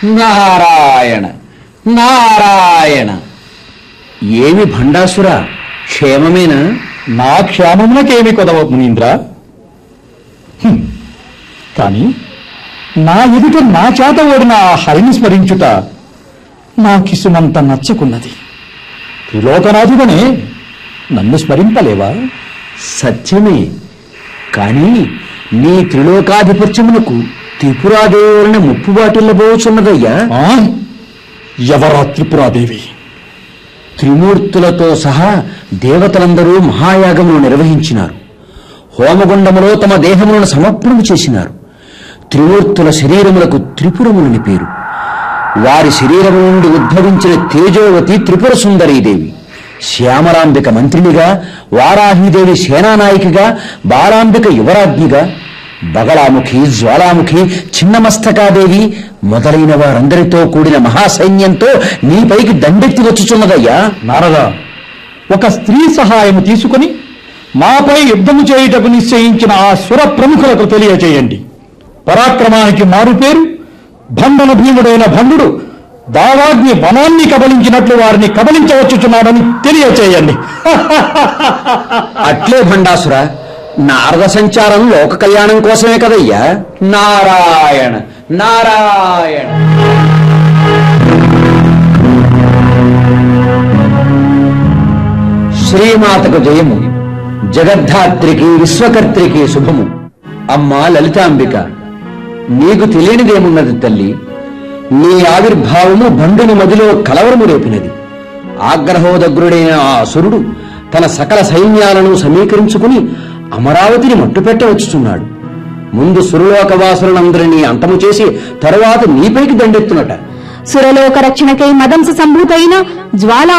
నారాయణ నారాయణ. ఏమి భండాసుర, క్షేమమేనా? నా క్షేమమునకేమి కొదవ మునీంద్ర. కాని నా ఎదుట నా చేత ఓడిన ఆ హరిని స్మరించుట నాకిసుమంత నచ్చకున్నది. త్రిలోకనాథుడనే నన్ను స్మరింపలేవా? సత్యమే. కాని నీ త్రిలోకాధిపత్యమునకు త్రిపురాదేవులని ముప్పుబాటిల్లబోచున్నదయ్యా. ఎవరా త్రిపురాదేవి? త్రిమూర్తులతో సహా దేవతలందరూ మహాయాగమును నిర్వహించినారు. హోమగుండములో తమ దేహములను సమర్పణము చేసినారు. త్రిమూర్తుల శరీరములకు త్రిపురములని పేరు. వారి శరీరము నుండి ఉద్భవించిన తేజోవతి త్రిపుర సుందరీదేవి. శ్యామలాంబిక మంత్రినిగా, వారాహీదేవి సేనానాయికగా, బాలాంబిక యువరాజ్ఞిగా, బగళాముఖి, జ్వాలాముఖి, చిన్నమస్తకాదేవి మొదలైన వారందరితో కూడిన మహాసైన్యంతో నీపైకి దండెత్తి వచ్చుచున్నదయ్యా. నారదా, ఒక స్త్రీ సహాయము తీసుకుని మాపై యుద్ధము చేయుటకు నిశ్చయించిన ఆ సుర ప్రముఖులకు తెలియచేయండి. పరాక్రమానికి మారుపేరు భండన భీముడైన భండుడు దావాగ్ని వనాన్ని కబలించినట్లు వారిని కబలించవచ్చుచున్నాడని తెలియచేయండి. అట్లే భండాసుర, నారద సంచారం లోక కళ్యాణం కోసమే కదయ్యా. నారాయణ నారాయణ. శ్రీమాతకు జయము. జగద్ధాత్రికి విశ్వకర్త్రికి శుభము. అమ్మా లలితాంబిక, నీకు తెలియనిదేమున్నది తల్లి? నీ ఆవిర్భావము భండుని మదిలో కలవరము రేపినది. ఆగ్రహోదగ్రుడైన ఆ అసురుడు తన సకల సైన్యాలను సమీకరించుకుని అమరావతిని మట్టుపెట్టవచ్చుచున్నాడు. ముందు సురలోకవాసులందరినీ అంతము చేసి తరువాత నీపైకి దండెత్తునట. సురలోక రక్షణకై మదంస సంభూతైన జ్వాలా